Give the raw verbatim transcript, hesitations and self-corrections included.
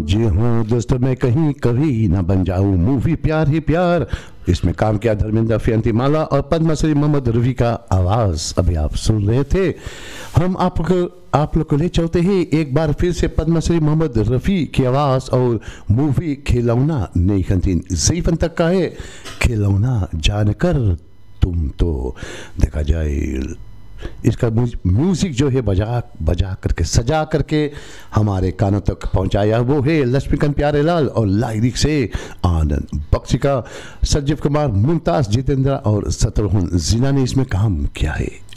जी हूँ दोस्तों, मैं कहीं कभी ना बन जाऊँ मूवी प्यार ही प्यार। इसमें काम किया धर्मेंद्र फयंती माला और पद्मश्री मोहम्मद रफ़ी का आवाज़ अभी आप सुन रहे थे। हम आपको आप लोग को ले चलते हैं एक बार फिर से पद्मश्री मोहम्मद रफ़ी की आवाज़ और मूवी खिलौना नई खंतीन ज़ीफन तक का है। खिलौना जानकर तुम तो देखा जाए इसका म्यूज़िक जो है बजा बजा करके सजा करके हमारे कानों तक पहुंचाया वो है लक्ष्मीकांत प्यारेलाल और लाइरिक से आनंद बख्शी का। संजीव कुमार, मुमताज़, जितेंद्र और शत्रुघ्न जिन्होंने इसमें काम किया है।